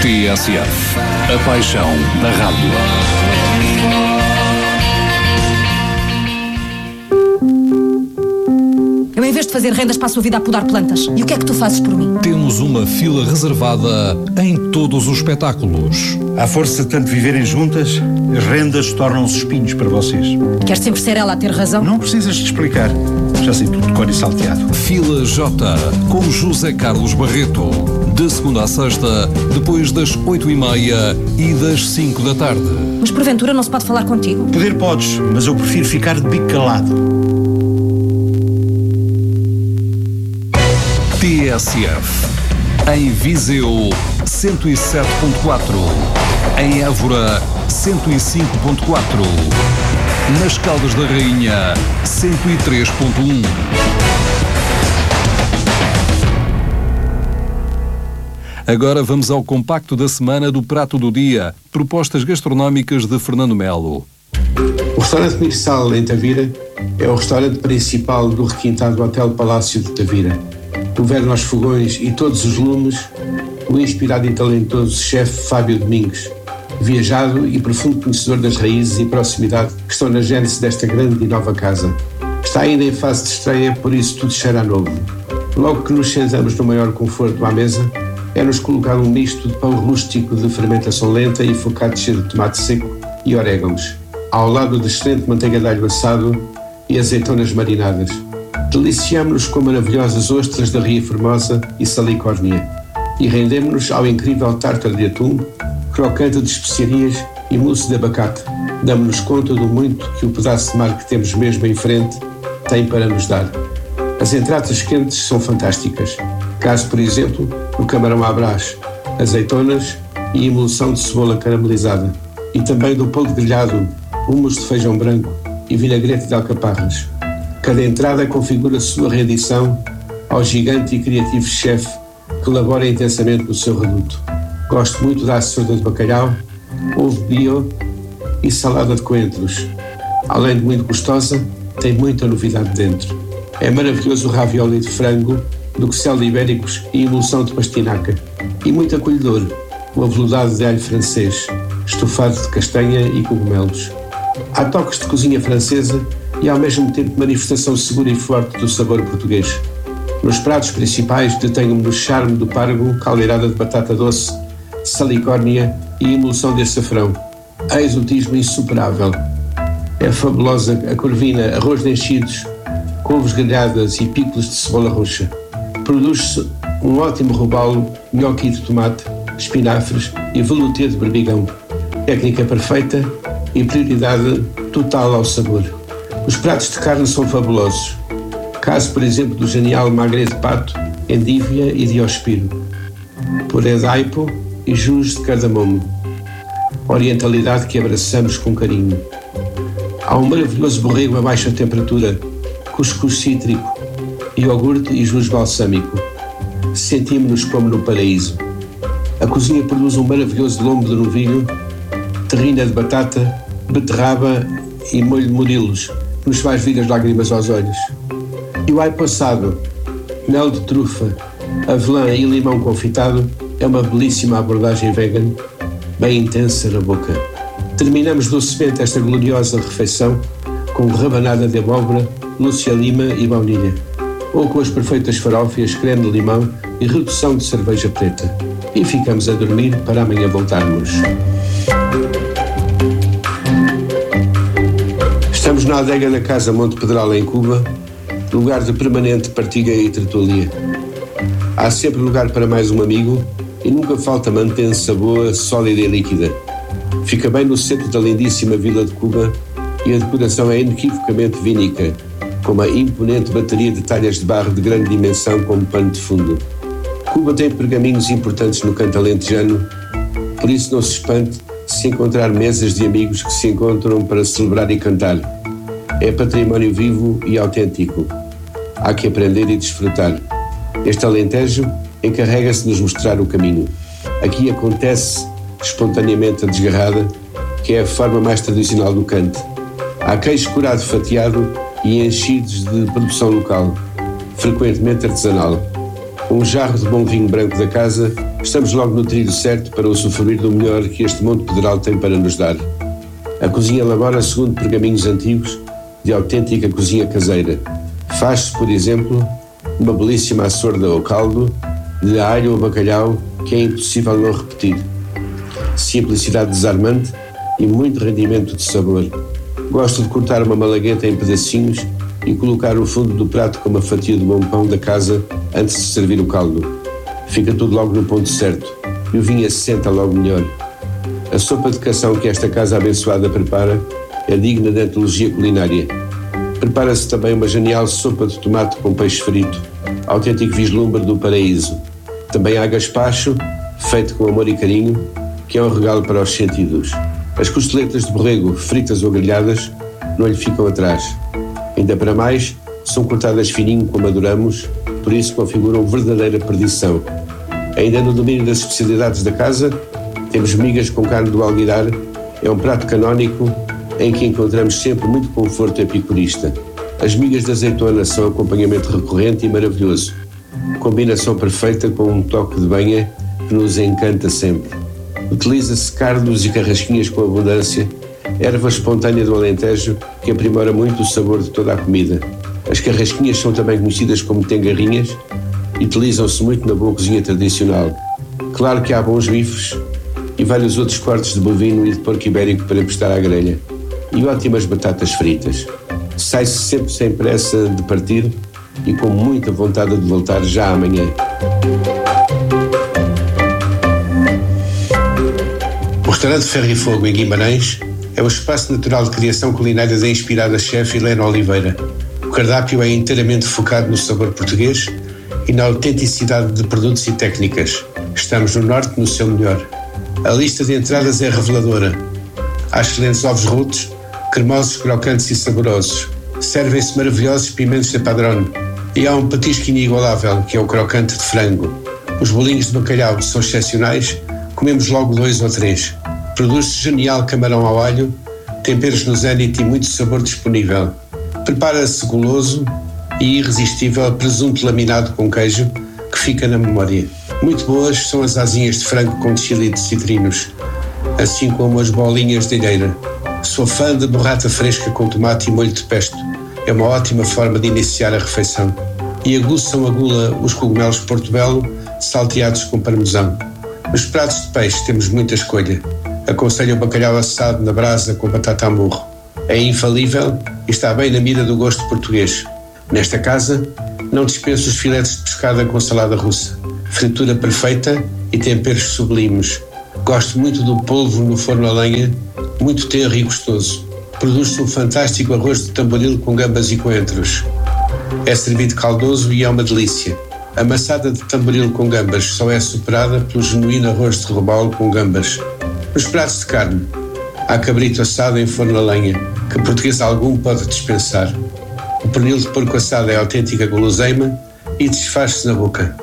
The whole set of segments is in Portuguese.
TSF, a paixão da rádio. Eu, em vez de fazer rendas, passo a vida a podar plantas. E o que é que tu fazes por mim? Temos uma fila reservada em todos os espetáculos. À força de tanto viverem juntas, as rendas tornam-se espinhos para vocês. Queres sempre ser ela a ter razão? Não precisas de explicar. Já sei tudo de cor e salteado. Fila J, com José Carlos Barreto. De segunda a sexta, depois das 8h30 e das 5 da tarde. Mas porventura não se pode falar contigo? Poder podes, mas eu prefiro ficar de bico calado. TSF. Em Viseu, 107.4. Em Évora, 105.4. Nas Caldas da Rainha, 103.1. Agora vamos ao compacto da semana do Prato do Dia. Propostas gastronómicas de Fernando Melo. O restaurante Missal em Tavira é o restaurante principal do requintado Hotel Palácio de Tavira. Do verno aos fogões e todos os lumes, o inspirado e talentoso chefe Fábio Domingos, viajado e profundo conhecedor das raízes e proximidade que estão na gênese desta grande e nova casa. Está ainda em fase de estreia, por isso tudo cheira a novo. Logo que nos sentamos no maior conforto à mesa, é-nos colocado um misto de pão rústico de fermentação lenta e focaccia de tomate seco e orégãos, ao lado de excelente manteiga de alho assado e azeitonas marinadas. Deliciamo-nos com maravilhosas ostras da Ria Formosa e salicórnia e rendemos-nos ao incrível tártaro de atum, crocante de especiarias e mousse de abacate. Damos-nos conta do muito que o pedaço de mar que temos mesmo em frente tem para nos dar. As entradas quentes são fantásticas. Caso, por exemplo, o camarão à brás, azeitonas e emulsão de cebola caramelizada. E também do polvo grelhado, hummus de feijão branco e vinagrete de alcaparras. Cada entrada configura a sua reedição ao gigante e criativo chefe que labora intensamente no seu reduto. Gosto muito da açorda de bacalhau, ovo bio e salada de coentros. Além de muito gostosa, tem muita novidade dentro. É maravilhoso o ravioli de frango, do cocel de ibéricos e emulsão de pastinaca. E muito acolhedor, o aveludado de alho francês, estofado de castanha e cogumelos. Há toques de cozinha francesa e ao mesmo tempo manifestação segura e forte do sabor português. Nos pratos principais detenho-me no charme do pargo, caldeirada de batata doce, salicórnia e emulsão de açafrão. A exotismo insuperável. É fabulosa a corvina, arroz de enchidos, couves grelhadas e picos de cebola roxa. Produz-se um ótimo robalo, gnocchi de tomate, espinafres e velouté de berbigão. Técnica perfeita e prioridade total ao sabor. Os pratos de carne são fabulosos. Caso, por exemplo, do genial magre de pato, endívia e diospiro. Puré de aipo e jus de cardamomo. Orientalidade que abraçamos com carinho. Há um maravilhoso borrego a baixa temperatura, cuscuz cítrico, iogurte e jus balsâmico. Sentimos-nos como no paraíso. A cozinha produz um maravilhoso lombo de novilho, terrina de batata, beterraba e molho de murilos, que nos faz vir as lágrimas aos olhos. E o aipo assado, mel de trufa, avelã e limão confitado é uma belíssima abordagem vegan, bem intensa na boca. Terminamos docemente esta gloriosa refeição com rabanada de abóbora, lúcia lima e baunilha, ou com as perfeitas farófias, creme de limão e redução de cerveja preta. E ficamos a dormir para amanhã voltarmos. Estamos na adega da Casa Monte Pedral, em Cuba, lugar de permanente partilha e tertulia. Há sempre lugar para mais um amigo e nunca falta mantença boa, sólida e líquida. Fica bem no centro da lindíssima vila de Cuba e a decoração é inequivocamente vínica, com uma imponente bateria de talhas de barro de grande dimensão como pano de fundo. Cuba tem pergaminhos importantes no canto alentejano, por isso não se espante se encontrar mesas de amigos que se encontram para celebrar e cantar. É património vivo e autêntico. Há que aprender e desfrutar. Este Alentejo encarrega-se de nos mostrar o caminho. Aqui acontece espontaneamente a desgarrada, que é a forma mais tradicional do cante. Há queijo curado fatiado e enchidos de produção local, frequentemente artesanal. Um jarro de bom vinho branco da casa Estamos logo no trilho certo para usufruir do melhor que este Monte Pedral tem para nos dar. A cozinha elabora segundo pergaminhos antigos de autêntica cozinha caseira. Faz-se, por exemplo, uma belíssima açorda ou caldo de alho ou bacalhau que é impossível não repetir. Simplicidade desarmante e muito rendimento de sabor. Gosto de cortar uma malagueta em pedacinhos e colocar o fundo do prato com uma fatia de bom pão da casa antes de servir o caldo. Fica tudo logo no ponto certo e o vinho assenta logo melhor. A sopa de cação que esta casa abençoada prepara é digna de antologia culinária. Prepara-se também uma genial sopa de tomate com peixe frito, autêntico vislumbre do paraíso. Também há gaspacho, feito com amor e carinho, que é um regalo para os sentidos. As costeletas de borrego, fritas ou grelhadas, não lhe ficam atrás. Ainda para mais, são cortadas fininho como adoramos, por isso configuram verdadeira perdição. Ainda no domínio das especialidades da casa, temos migas com carne do alguidar. É um prato canónico em que encontramos sempre muito conforto epicurista. As migas de azeitona são acompanhamento recorrente e maravilhoso. Combinação perfeita com um toque de banha que nos encanta sempre. Utiliza-se cardos e carrasquinhas com abundância, erva espontânea do Alentejo que aprimora muito o sabor de toda a comida. As carrasquinhas são também conhecidas como tengarrinhas e utilizam-se muito na boa cozinha tradicional. Claro que há bons bifes e vários outros cortes de bovino e de porco ibérico para prestar à grelha. E ótimas batatas fritas. Sai-se sempre sem pressa de partir e com muita vontade de voltar já amanhã. O restaurante Ferro e Fogo em Guimarães é o espaço natural de criação culinária da inspirada chefe Helena Oliveira. O cardápio é inteiramente focado no sabor português e na autenticidade de produtos e técnicas. Estamos no norte no seu melhor. A lista de entradas é reveladora. Há excelentes ovos rotos, cremosos, crocantes e saborosos. Servem-se maravilhosos pimentos de padrão. E há um petisco inigualável, que é o crocante de frango. Os bolinhos de bacalhau são excepcionais, comemos logo 2 ou 3. Produz-se genial camarão ao alho, temperos no zénite e muito sabor disponível. Prepara-se goloso e irresistível presunto laminado com queijo, que fica na memória. Muito boas são as asinhas de frango com chili de citrinos, assim como as bolinhas de alheira. Sou fã de borrata fresca com tomate e molho de pesto. É uma ótima forma de iniciar a refeição. E aguçam a gula os cogumelos portobello salteados com parmesão. Nos pratos de peixe temos muita escolha. Aconselho o bacalhau assado na brasa com batata a murro. É infalível e está bem na mira do gosto português. Nesta casa, não dispenso os filetes de pescada com salada russa. Fritura perfeita e temperos sublimes. Gosto muito do polvo no forno a lenha, muito tenro e gostoso. Produz-se um fantástico arroz de tamboril com gambas e coentros. É servido caldoso e é uma delícia. A maçada de tamboril com gambas só é superada pelo genuíno arroz de robalo com gambas. Nos pratos de carne, há cabrito assado em forno a lenha, que português algum pode dispensar. O pernil de porco assado é autêntica guloseima e desfaz-se na boca.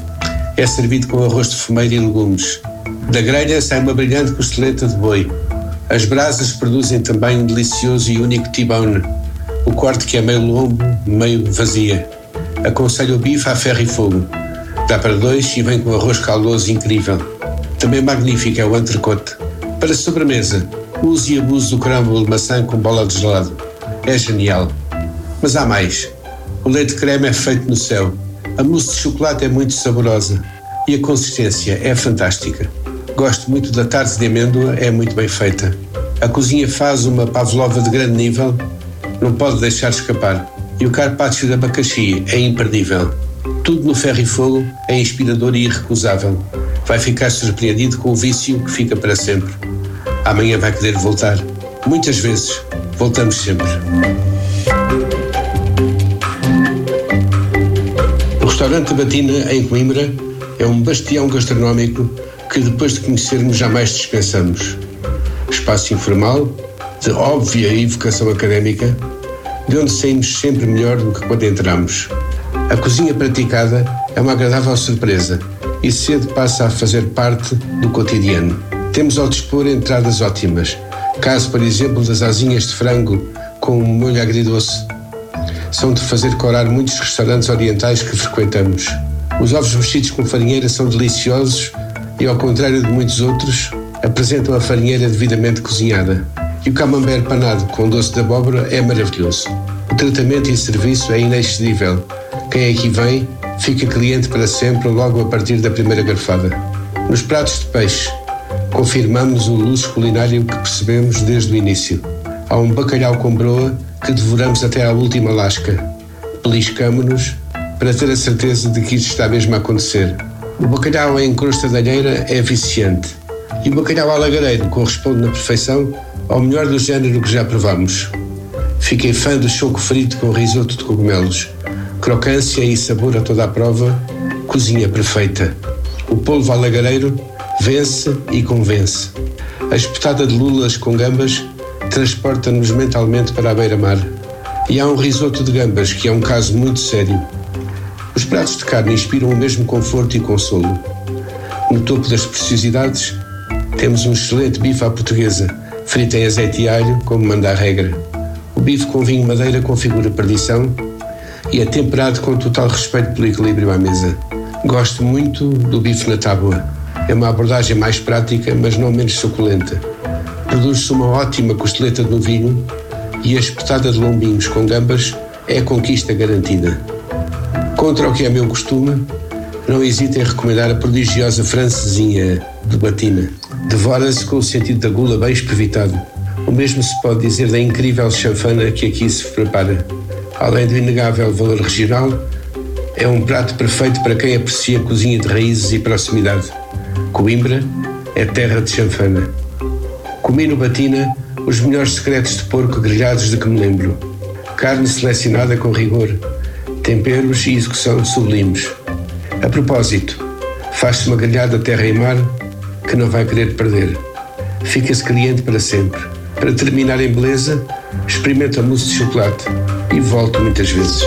É servido com arroz de fumeiro e legumes. Da grelha sai uma brilhante costeleta de boi. As brasas produzem também um delicioso e único T-bone, o corte que é meio lombo, meio vazia. Aconselho o bife a ferro e fogo. Dá para 2 e vem com arroz caldoso incrível. Também magnífico é o entrecote. Para sobremesa, use e abuse do crumble de maçã com bola de gelado. É genial. Mas há mais. O leite creme é feito no céu. A mousse de chocolate é muito saborosa. E a consistência é fantástica. Gosto muito da tarte de amêndoa, é muito bem feita. A cozinha faz uma pavlova de grande nível, não pode deixar escapar. E o carpaccio de abacaxi é imperdível. Tudo no Ferro e Fogo é inspirador e irrecusável. Vai ficar surpreendido com o vício que fica para sempre. Amanhã vai querer voltar. Muitas vezes. Voltamos sempre. O restaurante Batina, em Coimbra, é um bastião gastronómico que depois de conhecermos jamais dispensamos. Espaço informal, de óbvia evocação académica, de onde saímos sempre melhor do que quando entramos. A cozinha praticada é uma agradável surpresa e cedo passa a fazer parte do cotidiano. Temos ao dispor entradas ótimas, caso por exemplo das asinhas de frango com molho agridoce. São de fazer corar muitos restaurantes orientais que frequentamos. Os ovos mexidos com farinheira são deliciosos e, ao contrário de muitos outros, apresentam a farinheira devidamente cozinhada. E o camembert panado com doce de abóbora é maravilhoso. O tratamento e serviço é inexcedível. Quem aqui vem fica cliente para sempre logo a partir da primeira garfada. Nos pratos de peixe, confirmamos o luxo culinário que percebemos desde o início. Há um bacalhau com broa que devoramos até à última lasca. Beliscamo-nos para ter a certeza de que isto está mesmo a acontecer. O bacalhau em crosta de alheira é viciante. E o bacalhau à lagareiro corresponde na perfeição ao melhor do género que já provamos. Fiquei fã do choco frito com risoto de cogumelos. Crocância e sabor a toda a prova, cozinha perfeita. O polvo à lagareiro vence e convence. A espetada de lulas com gambas transporta-nos mentalmente para a beira-mar. E há um risoto de gambas, que é um caso muito sério. Os pratos de carne inspiram o mesmo conforto e consolo. No topo das preciosidades, temos um excelente bife à portuguesa, frito em azeite e alho, como manda a regra. O bife com vinho madeira configura perdição e é temperado com total respeito pelo equilíbrio à mesa. Gosto muito do bife na tábua. É uma abordagem mais prática, mas não menos suculenta. Produz-se uma ótima costeleta de novilho e a espetada de lombinhos com gambas é a conquista garantida. Contra o que é meu costume, não hesito em recomendar a prodigiosa francesinha de Batina. Devora-se com o sentido da gula bem espevitado. O mesmo se pode dizer da incrível chanfana que aqui se prepara. Além do inegável valor regional, é um prato perfeito para quem aprecia cozinha de raízes e proximidade. Coimbra é terra de chanfana. Comi no Batina os melhores secretos de porco grelhados de que me lembro. Carne selecionada com rigor, temperos e execução sublimes. A propósito, faz-se uma grelhada terra e mar que não vai querer perder. Fica-se cliente para sempre. Para terminar em beleza, experimento a mousse de chocolate e volto muitas vezes.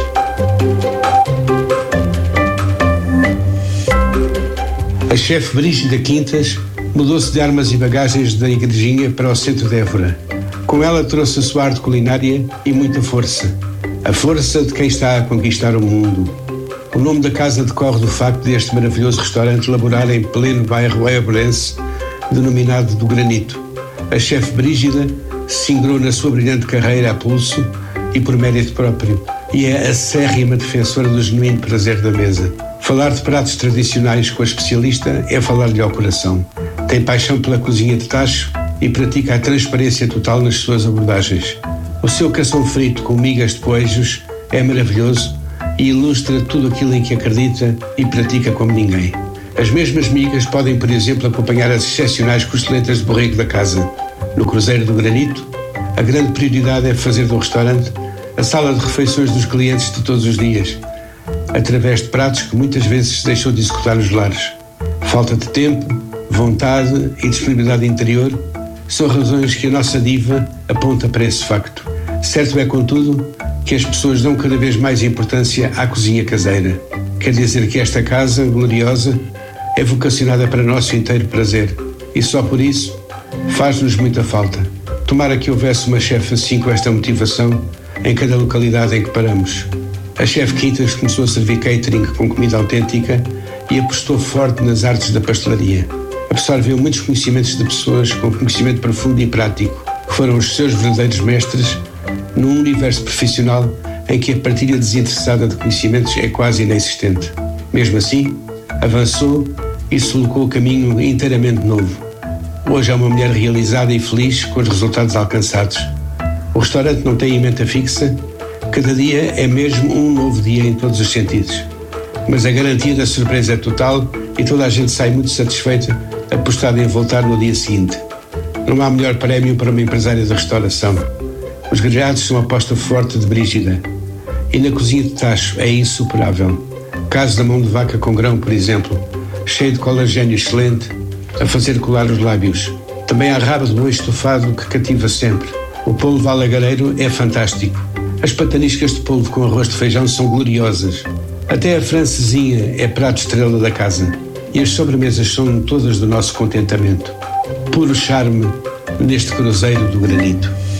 A chefe Brígida Quintas mudou-se de armas e bagagens da igrejinha para o centro de Évora. Com ela trouxe a sua arte culinária e muita força. A força de quem está a conquistar o mundo. O nome da casa decorre do facto deste maravilhoso restaurante laborar em pleno bairro évorense, denominado do Granito. A chefe Brígida se singrou na sua brilhante carreira a pulso e por mérito próprio, e é acérrima defensora do genuíno prazer da mesa. Falar de pratos tradicionais com a especialista é falar-lhe ao coração. Tem paixão pela cozinha de tacho e pratica a transparência total nas suas abordagens. O seu cação frito com migas de poejos é maravilhoso e ilustra tudo aquilo em que acredita e pratica como ninguém. As mesmas migas podem, por exemplo, acompanhar as excepcionais costeletas de borrego da casa. No Cruzeiro do Granito, a grande prioridade é fazer do restaurante a sala de refeições dos clientes de todos os dias, através de pratos que muitas vezes se deixou de executar nos lares. Falta de tempo, vontade e disponibilidade interior são razões que a nossa diva aponta para esse facto. Certo é, contudo, que as pessoas dão cada vez mais importância à cozinha caseira. Quer dizer que esta casa gloriosa é vocacionada para nosso inteiro prazer e só por isso faz-nos muita falta. Tomara que houvesse uma chefe assim com esta motivação em cada localidade em que paramos. A chefe Quintas começou a servir catering com comida autêntica e apostou forte nas artes da pastelaria. Absorveu muitos conhecimentos de pessoas com conhecimento profundo e prático, que foram os seus verdadeiros mestres num universo profissional em que a partilha desinteressada de conhecimentos é quase inexistente. Mesmo assim, avançou e se colocou o caminho inteiramente novo. Hoje é uma mulher realizada e feliz com os resultados alcançados. O restaurante não tem emenda fixa, cada dia é mesmo um novo dia em todos os sentidos. Mas a garantia da surpresa é total e toda a gente sai muito satisfeita, apostada em voltar no dia seguinte. Não há melhor prémio para uma empresária de restauração. Os grelhados são a aposta forte de Brígida. E na cozinha de tacho é insuperável. Caso da mão de vaca com grão, por exemplo, cheio de colagênio excelente, a fazer colar os lábios. Também há rabo de boi estufado que cativa sempre. O polvo à lagareiro é fantástico. As pataniscas de polvo com arroz de feijão são gloriosas. Até a francesinha é prato estrela da casa. E as sobremesas são todas do nosso contentamento. Puro charme neste Cruzeiro do Granito.